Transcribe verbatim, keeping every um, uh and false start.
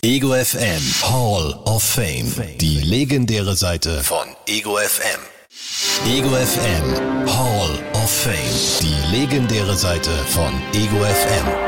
Ego F M Hall of Fame. Die legendäre Seite von Ego F M. Ego F M Hall of Fame. Die legendäre Seite von Ego F M.